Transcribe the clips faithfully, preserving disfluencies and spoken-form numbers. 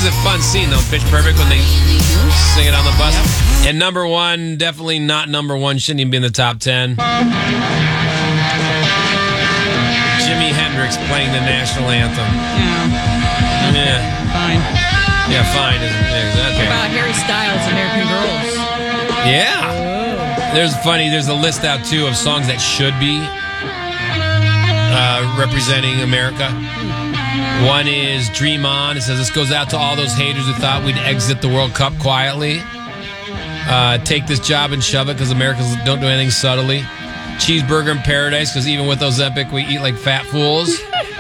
is a fun scene, though. Pitch Perfect when they sing it on the bus. Yep. And number one, definitely not number one. Shouldn't even be in the top ten. Jimi Hendrix playing the national anthem. Yeah. Yeah. Fine. Yeah, fine. Isn't it? Okay. What about Harry Styles, American Girls? Yeah. Oh. There's funny. There's a list out, too, of songs that should be uh, representing America. One is Dream On. It says, this goes out to all those haters who thought we'd exit the World Cup quietly. Uh, take this job and shove it because Americans don't do anything subtly. Cheeseburger in Paradise because even with those epic, we eat like fat fools.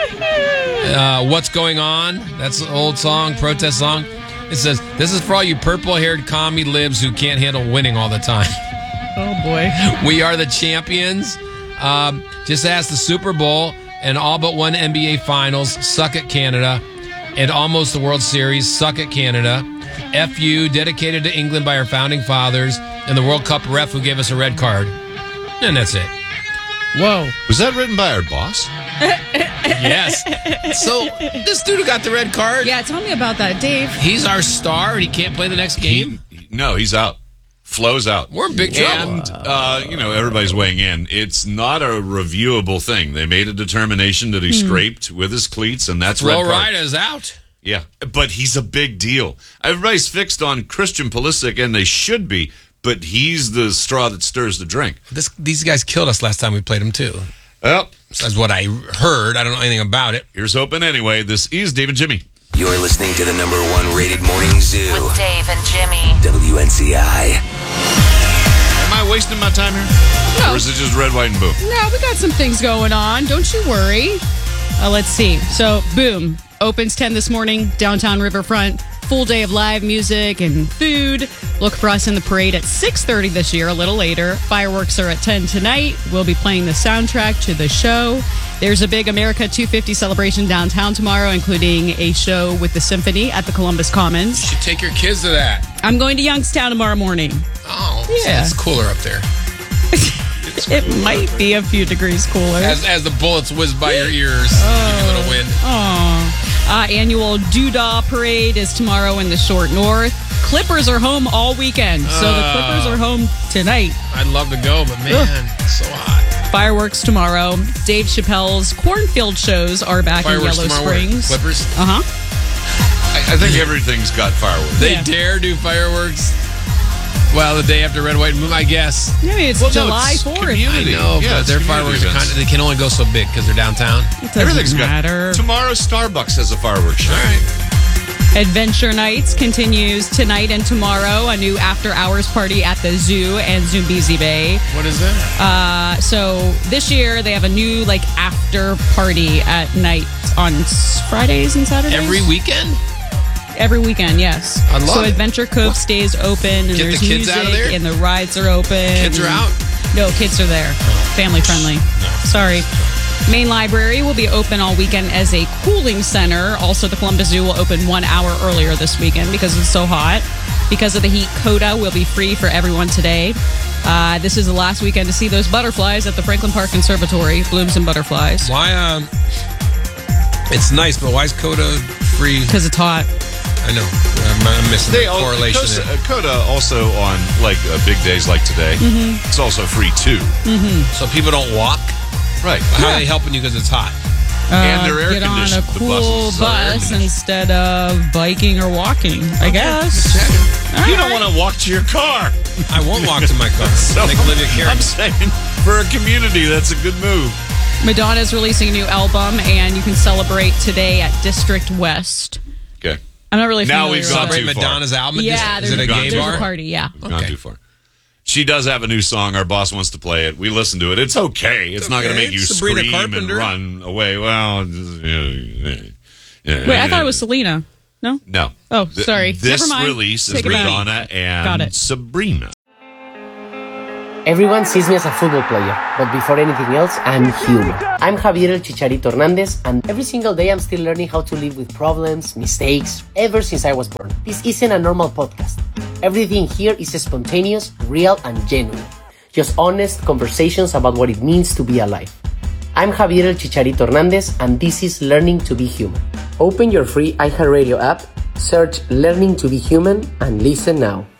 Uh, What's Going On? That's an old song, protest song. It says, this is for all you purple-haired commie libs who can't handle winning all the time. Oh, boy. We are the champions. Um, just ask the Super Bowl and all but one N B A Finals. Suck it, Canada. And almost the World Series. Suck it, Canada. F U, dedicated to England by our founding fathers. And the World Cup ref who gave us a red card. And that's it. Whoa. Was that written by our boss? Yes. So, this dude who got the red card, Yeah, tell me about that, Dave. he's our star and he can't play the next game? He- no, he's out. Flo's out. We're in big trouble. And, uh, you know, everybody's weighing in. It's not a reviewable thing. They made a determination that he scraped with his cleats, and that's red Flo card. Rida is out. Yeah, but he's a big deal. Everybody's fixed on Christian Pulisic, and they should be, but he's the straw that stirs the drink. This, these guys killed us last time we played them, too. Well, That's what I heard. I don't know anything about it. here's hoping anyway. This is Dave and Jimmy. You're listening to the number one rated morning zoo. With Dave and Jimmy. W N C I. Am I wasting my time here? No. Or is it just red, white, and boom? No, we got some things going on. Don't you worry. Uh, let's see. So, boom. Opens ten this morning, downtown Riverfront. Full day of live music and food. Look for us in the parade at six thirty this year, a little later. Fireworks are at ten tonight. We'll be playing the soundtrack to the show. There's a big America two fifty celebration downtown tomorrow, including a show with the symphony at the Columbus Commons. You should take your kids to that. I'm going to Youngstown tomorrow morning. Oh, Yeah. so it's cooler up there. It might be a few degrees cooler. As, as the bullets whiz by your ears, give you a little wind. Aw. Uh, annual Doodah Parade is tomorrow in the Short North. Clippers are home all weekend, so the Oh. Clippers are home tonight. I'd love to go, but man, it's so hot. Fireworks tomorrow. Dave Chappelle's Cornfield shows are back Fireworks in Yellow tomorrow. Where? Springs. Clippers. Uh huh. I, I think everything's got fireworks. They Yeah. dare do fireworks. Well, the day after Red, White, and Blue, I guess. I mean, it's Well, no, July it's fourth. community. I know, Yeah, but it's their community fireworks are events. kind of, they can only go so big because they're downtown. It doesn't Everything's matter. got. Tomorrow, Starbucks has a fireworks show. All right. Adventure Nights continues tonight and tomorrow. A new after-hours party at the zoo and Zumbizi Bay. What is that? Uh, so this year they have a new like after party at night on s- Fridays and Saturdays. Every weekend? Every weekend, yes. I love so it. Adventure Cove stays open and Get the there's kids music out of there? and the rides are open. Kids are out? No, kids are there. Family friendly. Sorry. Main Library will be open all weekend as a cooling center. Also, the Columbus Zoo will open one hour earlier this weekend because it's so hot. Because of the heat, Coda will be free for everyone today. Uh, this is the last weekend to see those butterflies at the Franklin Park Conservatory. Blooms and butterflies. Why, um, it's nice, but why is Coda free? Because it's hot. I know. I'm, I'm missing They the all, correlation Coda, there. Coda also on like uh, big days like today. Mm-hmm. It's also free too. So people don't walk? Right. How are they helping you because it's hot? And they're air Get on a conditioned. The cool buses are air bus conditioned. instead of biking or walking, I guess. All You right. don't want to walk to your car. I won't walk to my car. So, Like Olivia Carey. I'm saying, for a community, that's a good move. Madonna's releasing a new album, and you can celebrate today at District West. Okay. I'm not really Now familiar we've with gone it. Celebrate too far. Madonna's album? Yeah, is there's, it a gone gay too there's bar? a party, yeah. Gone Okay. too far. She does have a new song. Our boss wants to play it. We listen to it. It's okay. It's, It's not going to okay. make you Sabrina scream Carpenter. and run away. Well, yeah, yeah, Wait, I thought it was Selena. No? No. Oh, Th- sorry. This Never mind. release Take is it back. Madonna and Got it. Sabrina. Everyone sees me as a football player, but before anything else, I'm human. I'm Javier El Chicharito Hernandez, and every single day I'm still learning how to live with problems, mistakes, ever since I was born. This isn't a normal podcast. Everything here is spontaneous, real, and genuine. Just honest conversations about what it means to be alive. I'm Javier El Chicharito Hernandez, and this is Learning to be Human. Open your free iHeartRadio app, Search Learning to be Human and listen now.